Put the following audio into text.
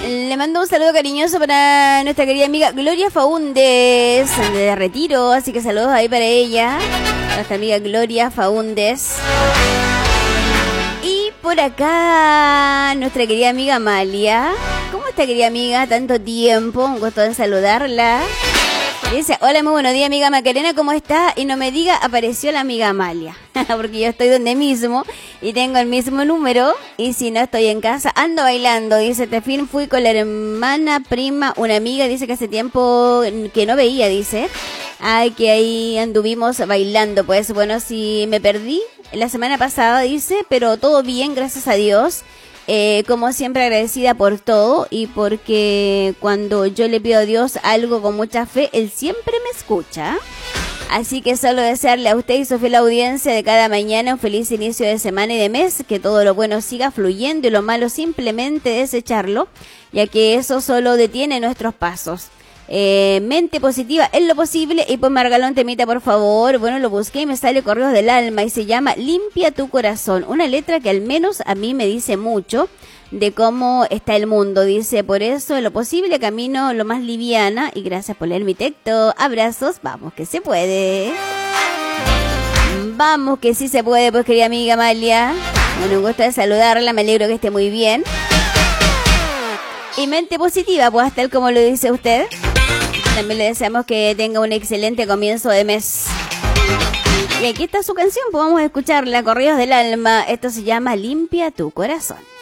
Le mando un saludo cariñoso para nuestra querida amiga Gloria Faúndez de Retiro, así que saludos ahí para ella, nuestra amiga Gloria Faúndez. Y por acá nuestra querida amiga Amalia. ¿Cómo está, querida amiga? Tanto tiempo, un gusto en saludarla. Dice, hola, muy buenos días, amiga Macarena, ¿cómo está? Y no me diga, apareció la amiga Amalia, porque yo estoy donde mismo y tengo el mismo número, y si no estoy en casa, ando bailando. Dice, Tefín, fui con la hermana, prima, una amiga, dice que hace tiempo que no veía, dice. Ay, que ahí anduvimos bailando, pues bueno, si me perdí la semana pasada, dice, pero todo bien, gracias a Dios. Como siempre agradecida por todo y porque cuando yo le pido a Dios algo con mucha fe, Él siempre me escucha. Así que solo desearle a usted y su fiel audiencia de cada mañana un feliz inicio de semana y de mes, que todo lo bueno siga fluyendo y lo malo simplemente desecharlo, ya que eso solo detiene nuestros pasos. Mente positiva en lo posible. Y pues me regaló un temita, por favor. Bueno, lo busqué y me sale Correos del Alma y se llama Limpia tu corazón, una letra que al menos a mí me dice mucho de cómo está el mundo. Dice, por eso en lo posible camino lo más liviana. Y gracias por leer mi texto. Abrazos, vamos que se puede. Vamos que sí se puede, pues, querida amiga Amalia. Bueno, un gusto de saludarla, me alegro que esté muy bien. Y mente positiva, pues tal como lo dice usted. También le deseamos que tenga un excelente comienzo de mes. Y aquí está su canción, pues vamos a escucharla, Correos del Alma. Esto se llama Limpia tu corazón.